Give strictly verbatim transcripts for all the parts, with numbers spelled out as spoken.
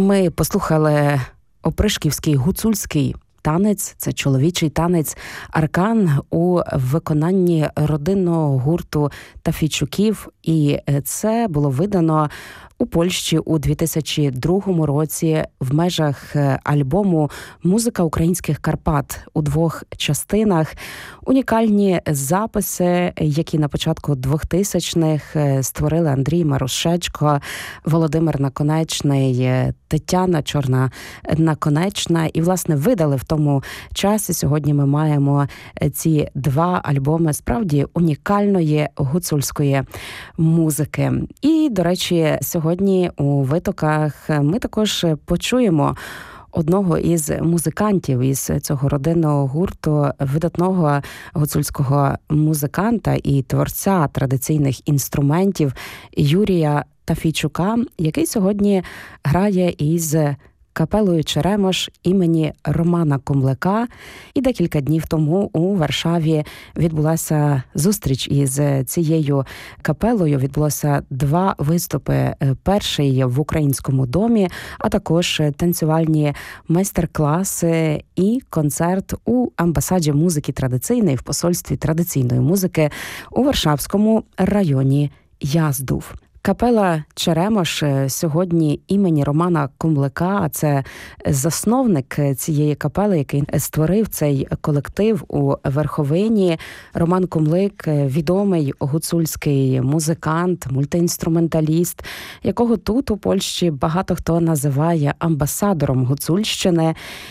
Ми послухали опришківський гуцульський танець, це чоловічий танець «Аркан» у виконанні родинного гурту Тафійчуків, і це було видано у Польщі у дві тисячі другому році в межах альбому «Музика українських Карпат» у двох частинах. Унікальні записи, які на початку двохтисячних створили Андрій Марушечко, Володимир Наконечний, Тетяна Чорна-Наконечна. І, власне, видали в тому часі. Сьогодні ми маємо ці два альбоми справді унікальної гуцульської музики. І, до речі, сьогодні у «Витоках» ми також почуємо одного із музикантів із цього родинного гурту, видатного гуцульського музиканта і творця традиційних інструментів Юрія Тафійчука, який сьогодні грає із капелою «Черемош» імені Романа Кумлика. І декілька днів тому у Варшаві відбулася зустріч із цією капелою. Відбулося два виступи. Перший в Українському домі, а також танцювальні майстер-класи і концерт у амбасаді музики традиційної, в посольстві традиційної музики у Варшавському районі Яздув. Капела «Черемош» сьогодні імені Романа Кумлика, це засновник цієї капели, який створив цей колектив у Верховині. Роман Кумлик – відомий гуцульський музикант, мультиінструменталіст, якого тут у Польщі багато хто називає амбасадором Гуцульщини.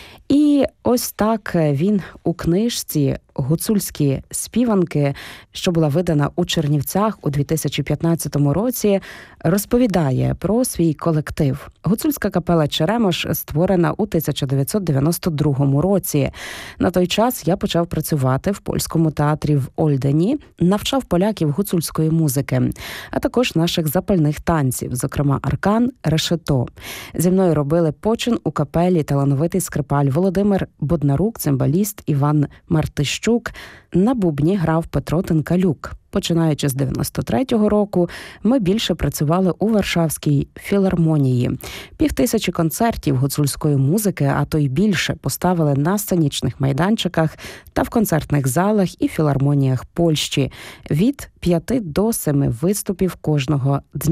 І ось так він у книжці «Гуцульські співанки», що була видана у Чернівцях у дві тисячі п'ятнадцятому році, розповідає про свій колектив. Гуцульська капела «Черемош» створена у тисяча дев'ятсот дев'яносто другому році. На той час я почав працювати в польському театрі в Ольдені, навчав поляків гуцульської музики, а також наших запальних танців, зокрема «Аркан», «Решето». Зі мною робили почин у капелі талановитий скрипаль Володимир Боднарук, цимбаліст Іван Мартищук. На бубні грав Петро Тенкалюк. Починаючи з дев'яносто третього року, ми більше працювали у Варшавській філармонії. Півтисячі концертів гуцульської музики, а то й більше, поставили на сценічних майданчиках та в концертних залах і філармоніях Польщі. Від п'яти до семи виступів кожного дня.